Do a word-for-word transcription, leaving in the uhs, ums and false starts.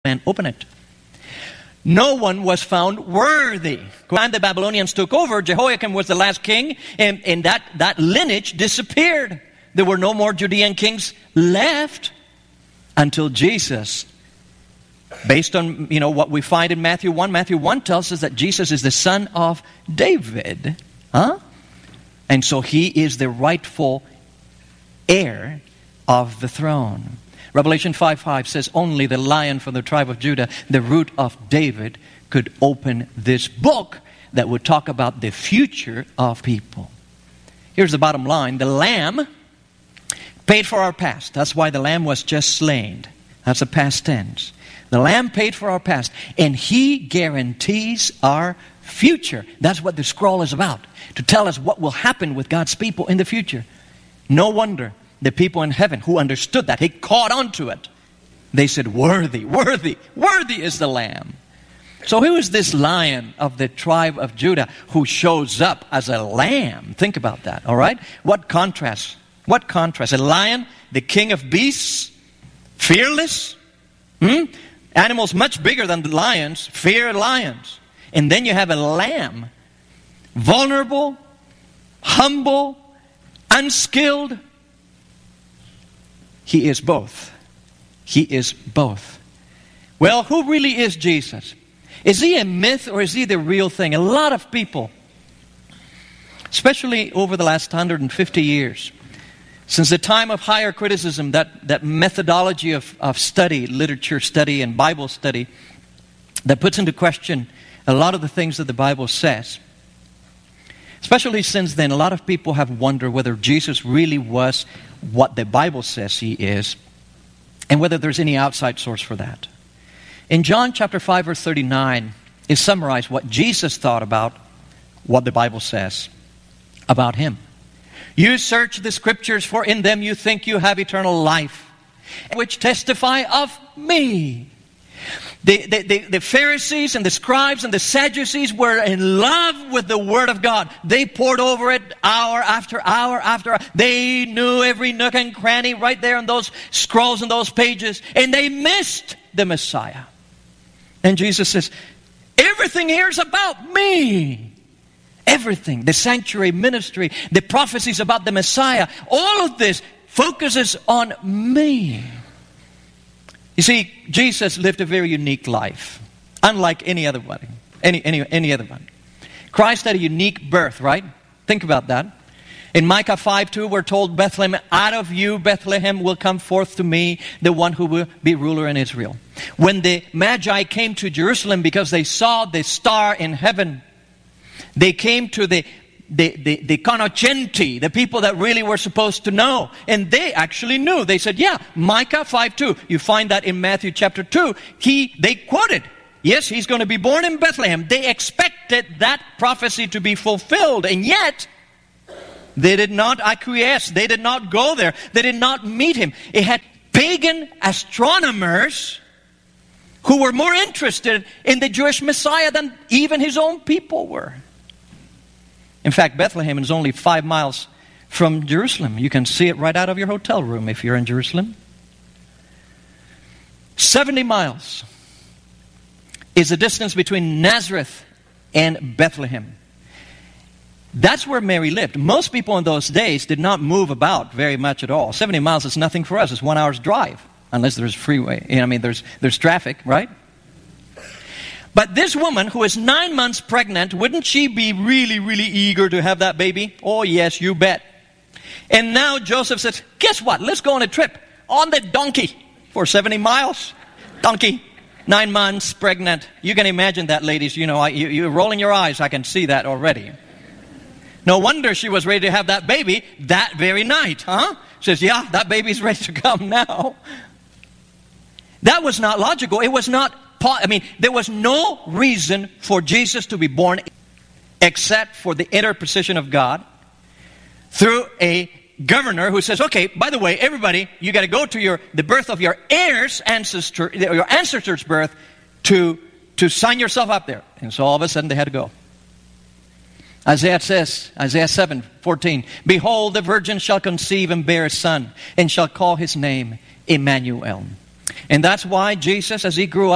man open it. No one was found worthy. When the Babylonians took over, Jehoiakim was the last king, and, and that, that lineage disappeared. There were no more Judean kings left until Jesus. Based on, you know, what we find in Matthew one. Matthew one tells us that Jesus is the son of David. Huh? And so he is the rightful heir of the throne. Revelation five five says, only the Lion from the tribe of Judah, the root of David, could open this book that would talk about the future of people. Here's the bottom line. The Lamb paid for our past. That's why the Lamb was just slain. That's a past tense. The Lamb paid for our past, and He guarantees our future. That's what the scroll is about, to tell us what will happen with God's people in the future. No wonder the people in heaven who understood that, they caught on to it. They said, worthy, worthy, worthy is the Lamb. So who is this Lion of the tribe of Judah who shows up as a lamb? Think about that, all right? What contrast? What contrast? A lion, the king of beasts, fearless. Hmm? Animals much bigger than the lions, fear lions. And then you have a lamb, vulnerable, humble, unskilled. He is both. He is both. Well, who really is Jesus? Is He a myth or is He the real thing? A lot of people, especially over the last one hundred fifty years, since the time of higher criticism, that, that methodology of, of study, literature study and Bible study, that puts into question a lot of the things that the Bible says. Especially since then, a lot of people have wondered whether Jesus really was what the Bible says He is, and whether there's any outside source for that. In John chapter five, verse thirty-nine, is summarized what Jesus thought about what the Bible says about Him. You search the Scriptures, for in them you think you have eternal life, which testify of me. The, the, the, the Pharisees and the scribes and the Sadducees were in love with the Word of God. They poured over it hour after hour after hour. They knew every nook and cranny right there in those scrolls and those pages. And they missed the Messiah. And Jesus says, everything here is about me. Everything. The sanctuary ministry, the prophecies about the Messiah, all of this focuses on me. You see, Jesus lived a very unique life, unlike any other one. Any, any, any other one. Christ had a unique birth, right? Think about that. In Micah five two, we're told, Bethlehem, out of you, Bethlehem, will come forth to me the one who will be ruler in Israel. When the Magi came to Jerusalem because they saw the star in heaven, they came to the The, the, the cognoscenti, the people that really were supposed to know. And they actually knew. They said, yeah, Micah five two. You find that in Matthew chapter two. He, they quoted, yes, He's going to be born in Bethlehem. They expected that prophecy to be fulfilled. And yet, they did not acquiesce. They did not go there. They did not meet Him. It had pagan astronomers who were more interested in the Jewish Messiah than even His own people were. In fact, Bethlehem is only five miles from Jerusalem. You can see it right out of your hotel room if you're in Jerusalem. seventy miles is the distance between Nazareth and Bethlehem. That's where Mary lived. Most people in those days did not move about very much at all. seventy miles is nothing for us. It's one hour's drive, unless there's freeway. I mean, there's there's traffic, right? But this woman who is nine months pregnant, wouldn't she be really, really eager to have that baby? Oh, yes, you bet. And now Joseph says, guess what? Let's go on a trip on the donkey for seventy miles. Donkey, nine months pregnant. You can imagine that, ladies. You know, I, you, you're rolling your eyes. I can see that already. No wonder she was ready to have that baby that very night, huh? She says, yeah, that baby's ready to come now. That was not logical. It was not I mean, there was no reason for Jesus to be born except for the interposition of God through a governor who says, okay, by the way, everybody, you got to go to your the birth of your heir's ancestor, your ancestor's birth to, to sign yourself up there. And so all of a sudden they had to go. Isaiah says, Isaiah seven fourteen, behold, the virgin shall conceive and bear a son, and shall call his name Emmanuel. And that's why Jesus, as He grew up,